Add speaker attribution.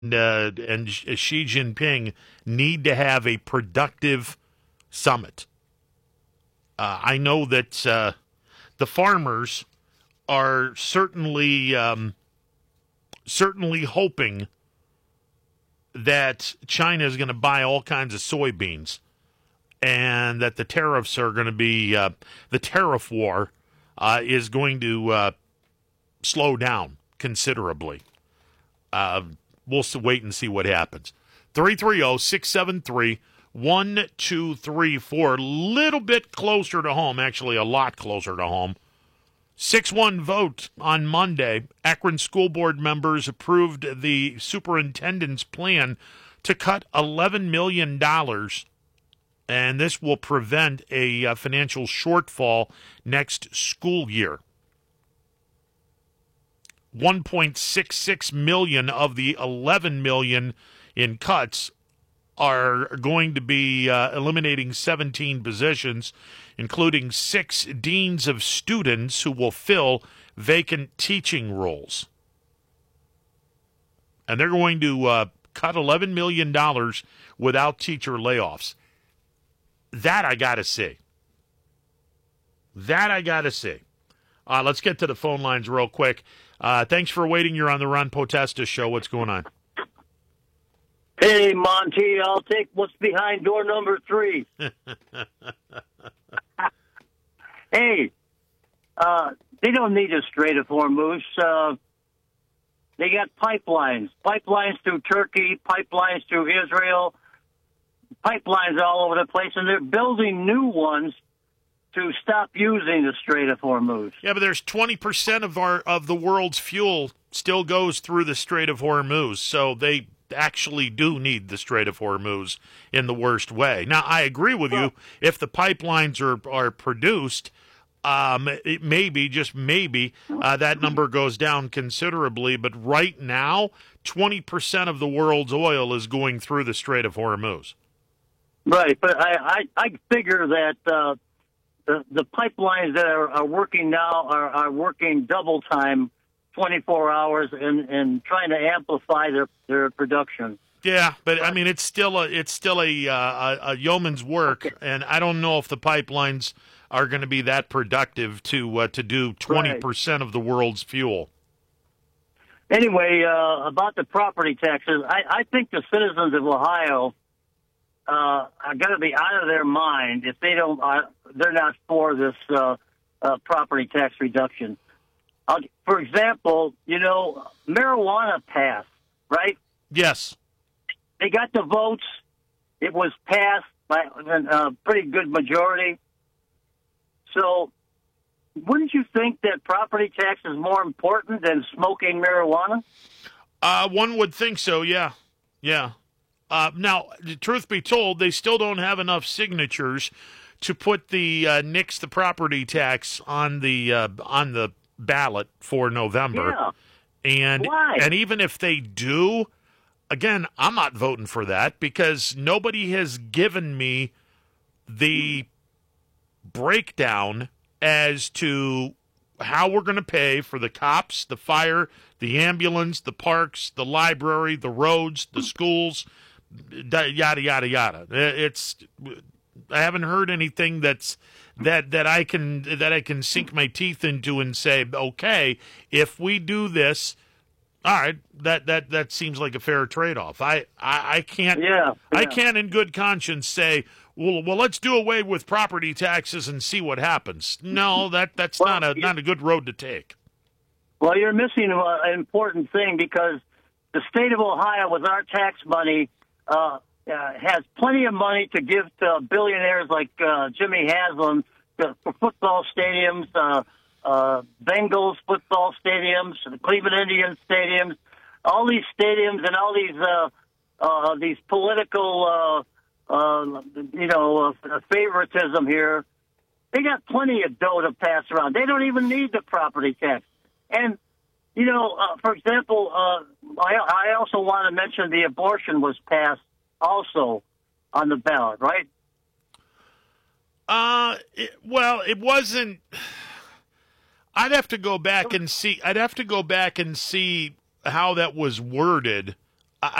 Speaker 1: and Xi Jinping need to have a productive summit. I know that the farmers are certainly hoping that China is going to buy all kinds of soybeans, and that the tariffs are going to be the tariff war is going to slow down considerably. We'll wait and see what happens. 330-673-1234. A little bit closer to home, actually a lot closer to home. 6-1 vote on Monday. Akron School Board members approved the superintendent's plan to cut $11 million, and this will prevent a financial shortfall next school year. $1.66 million of the $11 million in cuts are going to be eliminating 17 positions, including 6 deans of students who will fill vacant teaching roles. And they're going to cut $11 million without teacher layoffs. That I got to see. Let's get to the phone lines real quick. Thanks for waiting. You're on the Ron Potesta Show. What's going on?
Speaker 2: Hey, Monty, I'll take what's behind door number 3. Hey, they don't need a Strait of Hormuz. They got pipelines through Turkey, pipelines through Israel, pipelines all over the place, and they're building new ones to stop using the Strait of Hormuz.
Speaker 1: Yeah, but there's 20% of the world's fuel still goes through the Strait of Hormuz, so they actually do need the Strait of Hormuz in the worst way. Now, I agree with you. If the pipelines are produced, it maybe, just maybe, that number goes down considerably. But right now, 20% of the world's oil is going through the Strait of Hormuz.
Speaker 2: Right, but I figure that the pipelines that are working now are working double time, 24 hours, and trying to amplify their production.
Speaker 1: Yeah, but I mean, it's still a yeoman's work, okay. And I don't know if the pipelines are going to be that productive to do 20% of the world's fuel.
Speaker 2: Anyway, about the property taxes, I think the citizens of Ohio are going to be out of their mind if they don't. They're not for this property tax reduction. For example, marijuana passed, right?
Speaker 1: Yes.
Speaker 2: They got the votes. It was passed by a pretty good majority. So wouldn't you think that property tax is more important than smoking marijuana?
Speaker 1: One would think so, yeah. Yeah. Now, truth be told, they still don't have enough signatures to put the nix the property tax on the ballot for November.
Speaker 2: Yeah.
Speaker 1: And
Speaker 2: why?
Speaker 1: And even if they do, again, I'm not voting for that because nobody has given me the breakdown as to how we're going to pay for the cops, the fire, the ambulance, the parks, the library, the roads, the schools, yada yada yada. I haven't heard anything that I can sink my teeth into and say, okay, if we do this, all right, that seems like a fair trade-off. I can't I can't in good conscience say, well, let's do away with property taxes and see what happens. No, that's not a good road to take.
Speaker 2: Well, you're missing an important thing because the state of Ohio, with our tax money, has plenty of money to give to billionaires like Jimmy Haslam for football stadiums, Bengals football stadiums, the Cleveland Indians stadiums, all these stadiums and all these political, favoritism here. They got plenty of dough to pass around. They don't even need the property tax. And, for example, I also want to mention the abortion was passed also on the ballot, right?
Speaker 1: It wasn't. I'd have to go back and see. How that was worded